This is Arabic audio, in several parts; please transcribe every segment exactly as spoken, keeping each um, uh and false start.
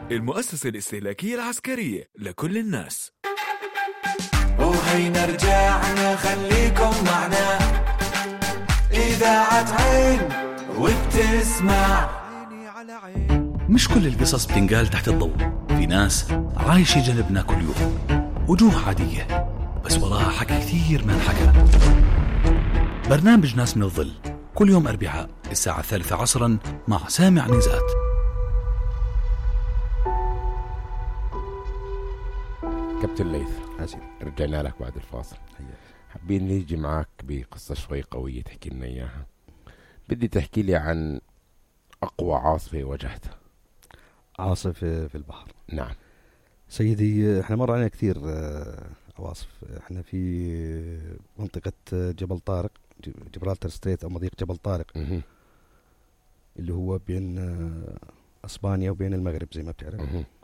المؤسسة الاستهلاكية العسكرية لكل الناس. وهينا رجعنا خليكم معنا إذاعة عين وبتسمع. مش كل القصص بتنقال تحت الضوء، في ناس عايشة جنبنا كل يوم، وجوه عادية بس وراها حكي كثير ما انحكى. برنامج ناس من الظل كل يوم أربعاء الساعة الثالثة عصرا مع سامع نزات. كابتن ليث، رجعنا لك بعد الفاصل. حابين نيجي معاك بقصة شوي قوية تحكي لنا إياها. بدي تحكي لي عن أقوى عاصفة واجهتها. عاصفة في البحر؟ نعم سيدي، احنا مر علينا كثير عواصف. احنا في منطقة جبل طارق، جبرالتر ستريت أو مضيق جبل طارق، م- اللي هو بين أسبانيا وبين المغرب زي ما بتعرف.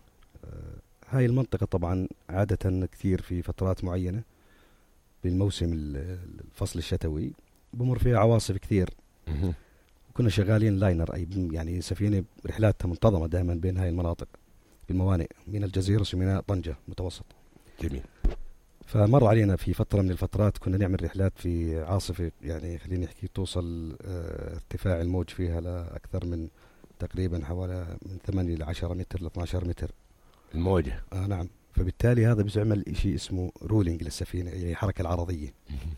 هاي المنطقة طبعا عادة كثير في فترات معينة بالموسم الفصل الشتوي بمر فيها عواصف كثير. م- كنا شغالين لاينر، أي يعني سفينة رحلاتها منتظمة دائما بين هاي المناطق بالموانئ من الجزيرة وميناء طنجة متوسط. جميل. فمر علينا في فترة من الفترات كنا نعمل رحلات في عاصفة، يعني خليني أحكي توصل اه ارتفاع الموج فيها لأكثر من تقريبا حوالي من ثمانية لعشرة متر ل اثني عشر متر الموجة. آه نعم. فبالتالي هذا بيعمل شيء اسمه رولينج للسفينة، يعني حركة العرضية.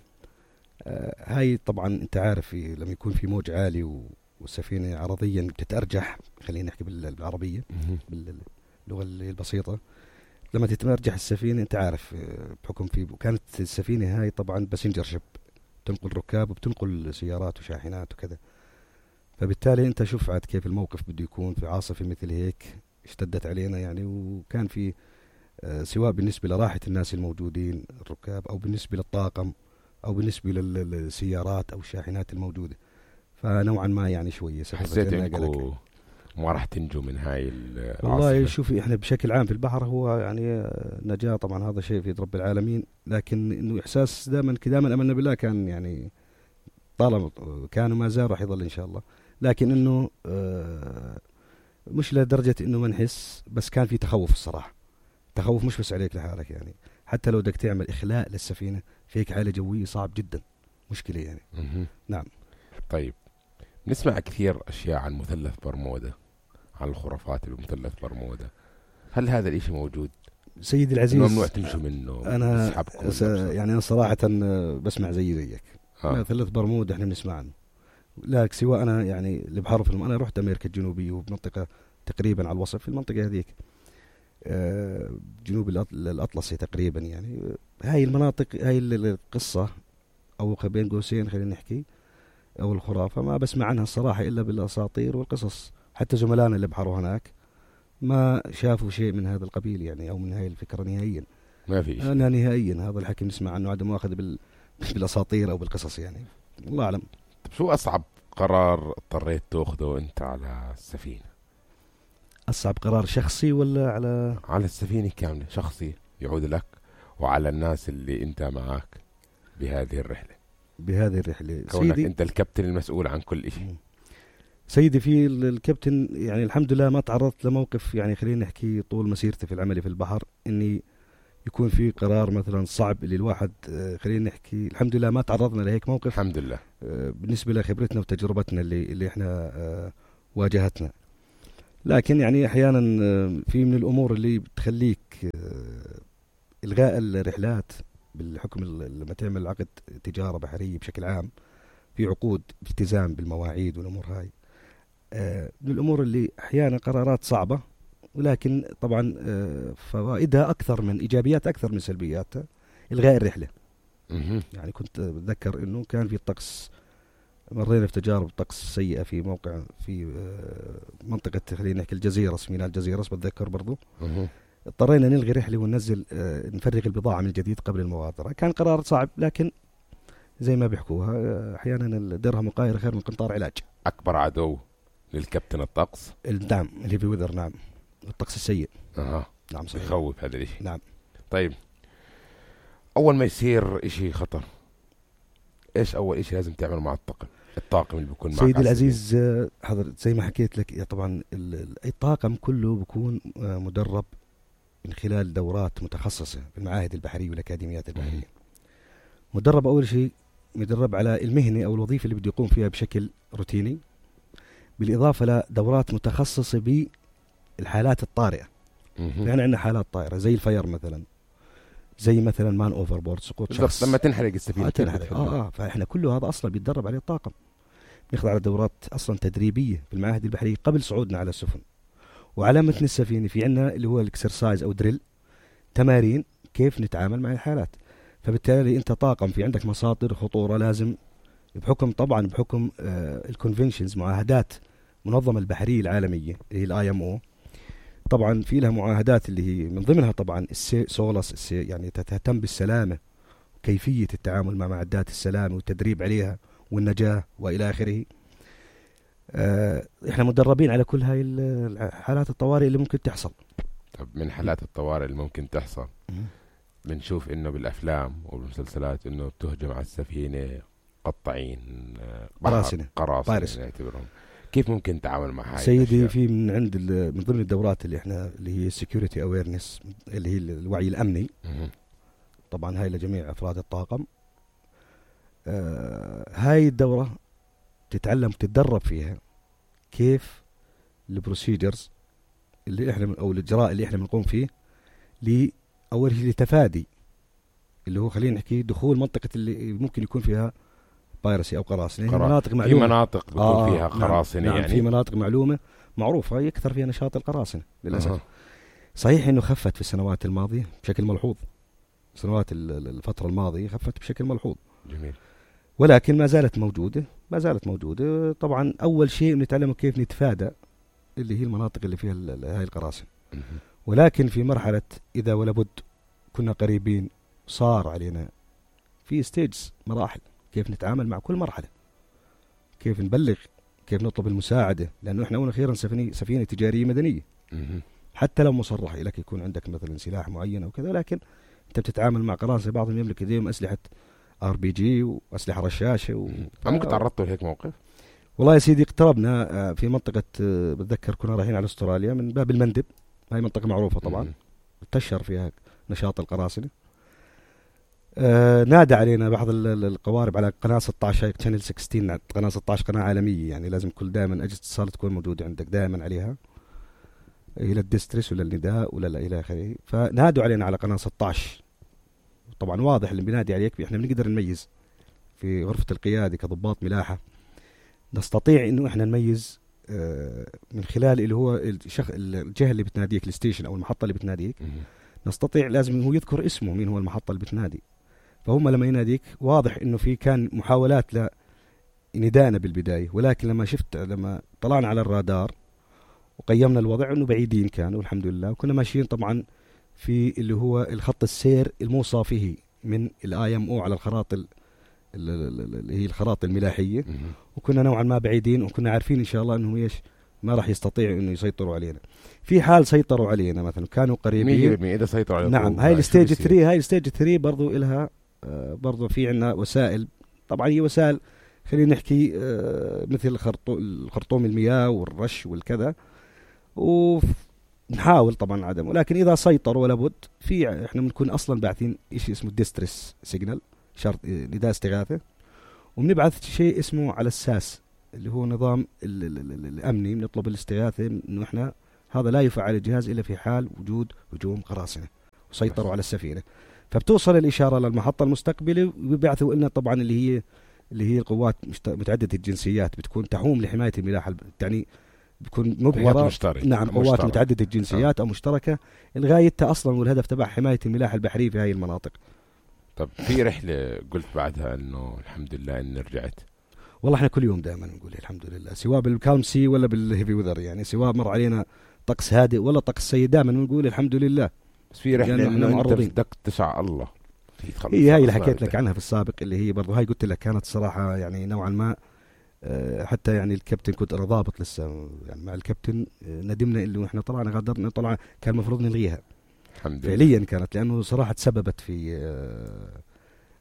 آه هاي طبعا انت عارف لما يكون في موج عالي والسفينة عرضيا بتتأرجح، خلينا نحكي بالعربية باللغة البسيطة، لما تتمرجح السفينة انت عارف بحكم في كانت السفينة هاي طبعا باسنجر شيب، تنقل ركاب وبتنقل سيارات وشاحنات وكذا. فبالتالي انت شوف عاد كيف الموقف بده يكون في عاصفة مثل هيك اشتدت علينا يعني. وكان في اه سواء بالنسبة لراحة الناس الموجودين الركاب او بالنسبة للطاقم او بالنسبة للسيارات او الشاحنات الموجودة، فنوعا ما يعني شوية حسيت انكم ما راح تنجو من هاي العاصفة؟ والله شوفي احنا بشكل عام في البحر هو يعني نجاة طبعا، هذا شيء في يد رب العالمين، لكن انه احساس دائما دائما املنا بالله كان يعني طالما كان وما زال راح يظل ان شاء الله. لكن انه اه مش لدرجة انه ما نحس، بس كان في تخوف الصراحة، تخوف مش بس عليك لحالك يعني، حتى لو بدك تعمل اخلاء للسفينة في هيك حالة جوية صعب جدا، مشكلة يعني. نعم. طيب نسمع كثير اشياء عن مثلث برمودا، عن الخرافات بمثلث برمودا، هل هذا الاشي موجود سيدي العزيز؟ ممنوع تمشوا منه؟ انا س... يعني انا صراحة بسمع زي زيك. آه. مثلث برمودا احنا بنسمع عنه، لكن سواء انا يعني اللي بحرف الم... انا رحت امريكا الجنوبية وبمنطقة تقريبا على الوصف في المنطقة هذيك آه جنوب الاطلسي تقريبا يعني. هاي المناطق هاي القصة او بين قوسين خلينا نحكي او الخرافة ما بسمع عنها الصراحة الا بالاساطير والقصص. حتى زملائنا اللي بحروا هناك ما شافوا شيء من هذا القبيل يعني، او من هاي الفكرة نهائيا. ما في شيء انا نهائيا هذا الحكي نسمع عنه عدم مؤاخذ بال... بالاساطير او بالقصص يعني، الله اعلم. طب شو اصعب قرار اضطريت تاخذه انت على السفينة؟ اصعب قرار شخصي ولا على على السفينة كاملة؟ شخصي يعود لك وعلى الناس اللي انت معك بهذه الرحلة. بهذه الرحلة كونك سيدي انت الكابتن المسؤول عن كل شيء. سيدي في الكابتن يعني الحمد لله ما تعرضت لموقف يعني خلينا نحكي طول مسيرتي في العمل في البحر اني يكون في قرار مثلا صعب اللي الواحد خلينا نحكي الحمد لله ما تعرضنا لهيك موقف الحمد لله بالنسبة لخبرتنا وتجربتنا اللي اللي احنا واجهتنا. لكن يعني احيانا في من الامور اللي بتخليك الغاء الرحلات بالحكم لما تعمل عقد تجارة بحرية بشكل عام في عقود التزام بالمواعيد والامور هاي آه من الامور اللي احيانا قرارات صعبة، ولكن طبعا آه فوائدها اكثر من ايجابيات اكثر من سلبياتها. الغاء الرحلة يعني كنت بتذكر انه كان في الطقس، مرينا في تجارب طقس سيئة في موقع في آه منطقة خلينا نحكي الجزيرة اسمها الجزيرة بتذكر برضو اضطرينا نلغي رحلة وننزل آه نفرغ البضاعة من جديد قبل المغادرة. كان قرار صعب، لكن زي ما بيحكوها احيانا الدرهم مقاير خير من قنطار علاج. اكبر عدو للكابتن الطقس؟ نعم اللي في وذر، نعم الطقس السيء. اها نعم صحيح. يخوف هذا الشيء. نعم. طيب اول ما يصير اشي خطر ايش اول اشي لازم تعمله مع الطاقم؟ الطاقم اللي بيكون معك سيدي العزيز آه، حضر زي ما حكيت لك طبعا الطاقم كله بيكون آه، مدرب من خلال دورات متخصصة في المعاهد البحرية والأكاديميات البحرية. مدرب أول شيء مدرب على المهنة أو الوظيفة اللي بده يقوم فيها بشكل روتيني، بالإضافة لدورات متخصصة بالحالات الطارئة. يعني عندنا حالات طائرة زي الفير مثلا، زي مثلا مان اوفر بورد، سقوط شخص لما تنحرق السفينة. آه تنحرق. آه, آه فإحنا كله هذا أصلا بيتدرب عليه الطاقم، نخضع على دورات أصلا تدريبية في المعاهد البحرية قبل صعودنا على السفن. وعلى متن السفينة في عندنا اللي هو الاكسرسايز أو دريل، تمارين كيف نتعامل مع الحالات. فبالتالي أنت طاقم في عندك مصادر خطورة، لازم بحكم طبعا بحكم آه الكونفنشنز، معاهدات منظمة البحرية العالمية اللي هي الاي ام او، طبعا في لها معاهدات اللي هي من ضمنها طبعا السي سولس السي يعني تهتم بالسلامة وكيفية التعامل مع معدات السلامة والتدريب عليها والنجاة وإلى آخره. آه احنا مدربين على كل هاي الحالات الطوارئ اللي ممكن تحصل. طب من حالات الطوارئ اللي ممكن تحصل بنشوف انه بالافلام وبالمسلسلات انه بتهجم على السفينة قطعين قراصنة قراصنة نعتبرهم، كيف ممكن نتعامل مع هاي سيدي الأشياء؟ في من عند من ضمن الدورات اللي احنا اللي هي security awareness اللي هي الوعي الأمني، مم. طبعا هاي لجميع أفراد الطاقم. آه هاي الدورة تتعلم تتدرب فيها كيف البروسيجرز اللي احنا او الإجراء اللي احنا بنقوم فيه لأول شيء لتفادي اللي هو خلينا نحكي دخول منطقة اللي ممكن يكون فيها بايرسي أو قراصنة. قرا... مناطق معلومة، في مناطق بيكون آه فيها قراصنة. نعم. يعني نعم في مناطق معلومة معروفة يكثر فيها نشاط القراصنة للأسف. آه. صحيح إنه خفت في السنوات الماضية بشكل ملحوظ، سنوات الفترة الماضية خفت بشكل ملحوظ. جميل. ولكن ما زالت موجودة ما زالت موجودة. طبعا أول شيء بنتعلم كيف نتفادى اللي هي المناطق اللي فيها هاي القراصنة. ولكن في مرحلة إذا ولابد كنا قريبين صار علينا في ستيجز مراحل كيف نتعامل مع كل مرحلة، كيف نبلغ، كيف نطلب المساعدة، لأنه إحنا أولا خيرا سفينة, سفينة تجارية مدنية. مم. حتى لو مصرح لك يكون عندك مثلا سلاح معين أو كذا، لكن أنت بتتعامل مع قراصنة بعضهم يملك لديهم أسلحة ار بي جي وأسلحة رشاشة و... ممكن تعرضتوا لهيك موقف؟ والله يا سيدي اقتربنا في منطقة، بتذكر كنا رايحين على استراليا من باب المندب، هاي منطقة معروفة طبعا تشهر فيها نشاط القراصنة. آه نادى علينا بعض القوارب على قناة ستة عشر شانل ستة عشر، قناة ستة عشر قناة عالمية، يعني لازم كل دائما أجهزة اتصال تكون موجودة عندك دائما عليها إلى الديستريس ولا النداء ولا لا إلى آخره. فنادوا علينا على قناة ستة عشر. طبعا واضح اللي بينادي عليك احنا بنقدر نميز في غرفة القيادة كضباط ملاحة، نستطيع إنه إحنا نميز آه من خلال اللي هو الشخ... الجهة اللي بتناديك، الستيشن أو المحطة اللي بتناديك. نستطيع لازم هو يذكر اسمه مين هو المحطة اللي بتنادي. فهم لما يناديك واضح إنه في كان محاولات لنداءنا بالبداية، ولكن لما شفت لما طلعنا على الرادار وقيمنا الوضع إنه بعيدين كانوا الحمد لله، وكنا ماشيين طبعا في اللي هو الخط السير الموصى فيه من الاي ام او على الخراط اللي هي الخراط الملاحيه، وكنا نوعا ما بعيدين، وكنا عارفين ان شاء الله انهم ايش ما راح يستطيعوا انه يسيطروا علينا. في حال سيطروا علينا مثلا كانوا قريبين اذا سيطروا على نعم. هاي الستيج ثلاثة هاي الستيج ثلاثة برضو إلها آه برضو في عنا وسائل، طبعا هي وسائل خلينا نحكي آه مثل الخرطوم المياه والرش والكذا، ونحاول طبعا عدمه. لكن إذا سيطروا ولا بد في احنا بنكون أصلا باعثين شيء اسمه ديستريس سيجنال، شرط نداء استغاثة، وبنبعث شيء اسمه على الساس اللي هو نظام ال ال ال الأمني، بنطلب الاستغاثة إنه احنا هذا لا يفعل الجهاز إلا في حال وجود هجوم قراصنة وسيطروا على السفينة. فبتوصل الإشارة للمحطة المستقبلة وبيبعثوا لنا طبعا اللي هي اللي هي القوات متعددة الجنسيات بتكون تحوم لحماية الملاحة، يعني بتكون مبهرة. نعم قوات مشترك. متعددة الجنسيات آه. أو مشتركة، الغايتها أصلا والهدف تبع حماية الملاحة البحرية في هذه المناطق. طب في رحلة قلت بعدها إنه الحمد لله إن رجعت؟ والله إحنا كل يوم دائما نقول الحمد لله، سواء بالكالم سي ولا بالهيفي وذر، يعني سواء مر علينا طقس هادئ ولا طقس سيء دائما نقول الحمد لله. بس في رحلة يعني إنه أنت بدك تسعى الله. هي هاي اللي حكيت لك عنها في السابق، اللي هي برضه هاي قلت لك كانت صراحة يعني نوعا ما أه حتى يعني الكابتن كنت أنا ضابط لسه يعني مع الكابتن أه ندمنا اللي إحنا طلعنا غادرنا طلع كان المفروض نلغيها. الحمد لله فعليا كانت، لأنه صراحة تسببت في أه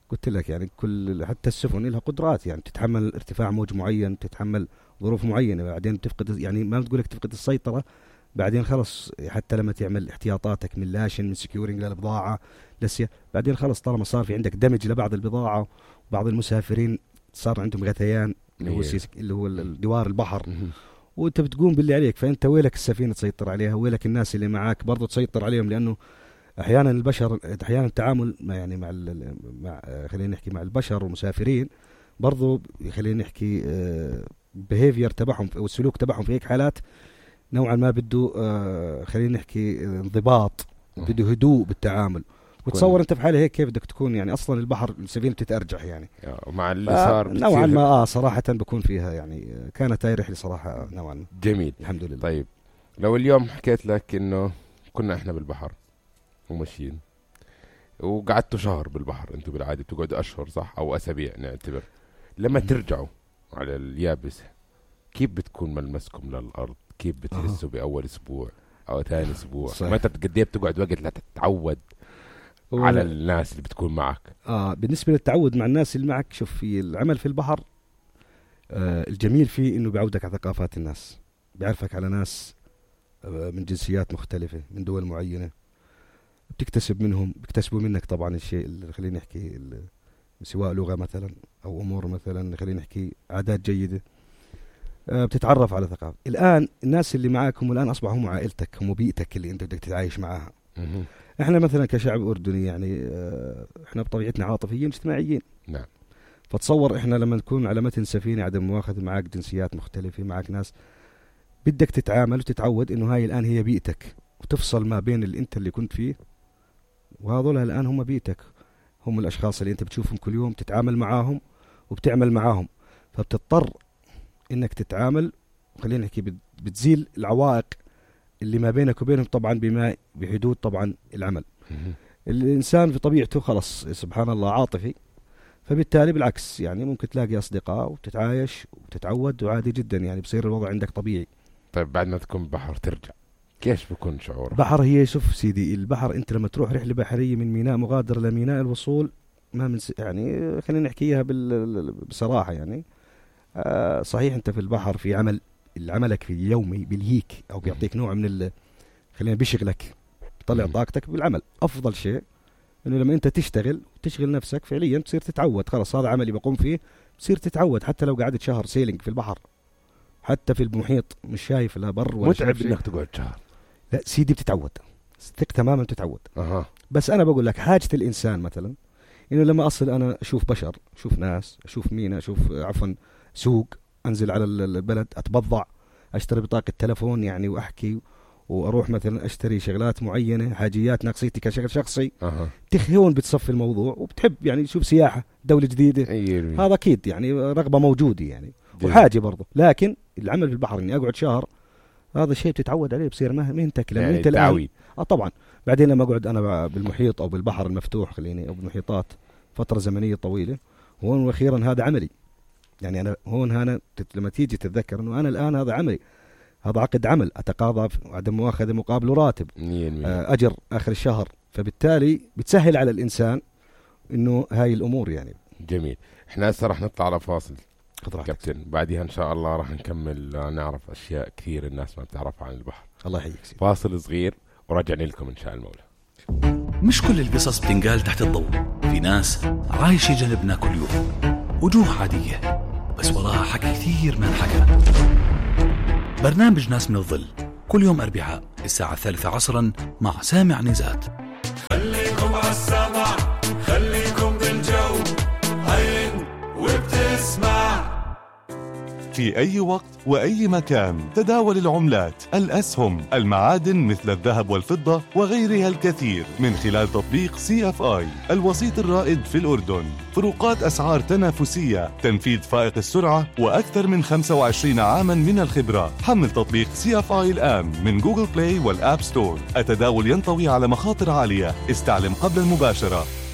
قلت لك يعني كل حتى السفن لها قدرات، يعني تتحمل ارتفاع موج معين، تتحمل ظروف معينة، بعدين تفقد، يعني ما بتقول لك تفقد السيطرة، بعدين خلص حتى لما تعمل احتياطاتك من لاشن من سكيورينج للبضاعة لسه، بعدين خلص طالما صار في عندك دمج لبعض البضاعة، وبعض المسافرين صار عندهم غثيان اللي هو اللي هو دوار البحر، وانت بتقوم باللي عليك، فانت ويلك السفينة تسيطر عليها، ويلك الناس اللي معاك برضو تسيطر عليهم، لأنه احيانا البشر احيانا التعامل مع يعني مع مع خلينا نحكي مع البشر والمسافرين برضو خلينا نحكي بيهيفير تبعهم والسلوك تبعهم في هيك حالات نوعا ما بده خلينا نحكي انضباط، بده هدوء بالتعامل. وتصور انت في حاله هيك كيف بدك تكون، يعني اصلا البحر السفينه بتتارجح يعني ومع اللي صار نوعا ما اه صراحه بكون فيها يعني كانت هاي رحله صراحه نوعا جميل الحمد لله. طيب لو اليوم حكيت لك انه كنا احنا بالبحر وماشيين وقعدتوا شهر بالبحر، انتوا بالعاده بتقعدوا اشهر صح او اسابيع نعتبر، لما ترجعوا على اليابس كيف بتكون ملمسكم للارض؟ كيف بتحسوا باول اسبوع او ثاني اسبوع؟ متى قد ايه بتقعد وقت لتتعود على الناس اللي بتكون معك؟ اه بالنسبه للتعود مع الناس اللي معك، شوف في العمل في البحر آه الجميل فيه انه بيعودك على ثقافات الناس، بيعرفك على ناس آه من جنسيات مختلفه من دول معينه، بتكتسب منهم، بيكتسبوا منك طبعا الشيء اللي خلينا نحكي سواء لغه مثلا او امور مثلا خلينا نحكي عادات جيده، آه بتتعرف على ثقافه. الان الناس اللي معك هم الان اصبحوا هم عائلتك، هم بيئتك اللي انت بدك تتعايش معاها. احنا مثلا كشعب اردني يعني اه احنا بطبيعتنا عاطفيين اجتماعيين. نعم. فتصور احنا لما نكون على متن سفينه عدم مؤاخذه معك جنسيات مختلفه، معك ناس بدك تتعامل وتتعود انه هاي الان هي بيئتك، وتفصل ما بين اللي انت اللي كنت فيه وهذول الان هم بيئتك، هم الاشخاص اللي انت بتشوفهم كل يوم، تتعامل معاهم وبتعمل معاهم، فبتضطر انك تتعامل خلينا نحكي بتزيل العوائق اللي ما بينك وبينهم طبعا بما بحدود طبعا العمل. الإنسان في طبيعته خلص سبحان الله عاطفي، فبالتالي بالعكس يعني ممكن تلاقي أصدقاء وتتعايش وتتعود وعادي جدا، يعني بصير الوضع عندك طبيعي. طيب بعد ما تكون بحر ترجع كيف بيكون شعورك؟ بحر هي شوف سيدي البحر، أنت لما تروح رحلة بحرية من ميناء مغادرة لميناء الوصول ما من يعني خلينا نحكيها بصراحة يعني آه صحيح أنت في البحر في عمل، العملك في يومي بالهيك او بيعطيك نوع من خلينا بيشغلك بيطلع طاقتك بالعمل. افضل شيء انه لما انت تشتغل وتشغل نفسك فعليا تصير تتعود، خلاص هذا عملي بقوم فيه، تصير تتعود. حتى لو قعدت شهر سيلينج في البحر حتى في المحيط مش شايف لا بر ولا متعب انك تقعد شهر، لا سيدي بتتعود ثق تماما تتعود. أه. بس انا بقول لك حاجة الانسان مثلا انه لما اصل انا اشوف بشر، اشوف ناس، اشوف مينا، اشوف عفوا سوق، انزل على البلد اتبضع، اشتري بطاقة تلفون يعني واحكي، واروح مثلا اشتري شغلات معينة حاجيات ناقصيتي كشغل شخصي. أه. تخيون بتصفي الموضوع وبتحب يعني تشوف سياحة دولة جديدة. أيوة. هذا اكيد يعني رغبة موجودة يعني جميل. وحاجة برضه، لكن العمل في البحر اني اقعد شهر هذا شيء بتتعود عليه، بصير مهنتك لما يعني انت الان اه طبعا. بعدين لما اقعد انا بالمحيط او بالبحر المفتوح خليني او بالمحيطات فترة زمنية طويلة، هون واخيرا هذا عملي. يعني انا هون هنا لما تيجي تتذكر انه انا الان هذا عملي، هذا عقد عمل اتقاضى عدم مؤاخذه مقابله راتب اجر اخر الشهر، فبالتالي بتسهل على الانسان انه هاي الامور يعني. جميل. احنا هسه راح نطلع على فاصل كابتن، بعدها ان شاء الله راح نكمل نعرف اشياء كثير الناس ما بتعرفها عن البحر. الله يحييك. فاصل صغير وراجعني لكم ان شاء المولى. مش كل القصص بتنقال تحت الضوء، في ناس عايشه جنبنا كل يوم، وجوه عاديه بس وراها حكي كثير ما انحكى. برنامج ناس من الظل كل يوم أربعاء الساعة الثالثة عصرا مع سامع نزات. خليكم عالسمع، خليكم بالجو، هين وبتسمع. في أي وقت وأي مكان تداول العملات، الأسهم، المعادن مثل الذهب والفضة وغيرها الكثير من خلال تطبيق سي اف آي الوسيط الرائد في الأردن. فروقات أسعار تنافسية، تنفيذ فائق السرعة، وأكثر من خمسة وعشرين عاما من الخبرة. حمل تطبيق سي اف آي الآن من جوجل بلاي والآب ستور. التداول ينطوي على مخاطر عالية، استعلم قبل المباشرة.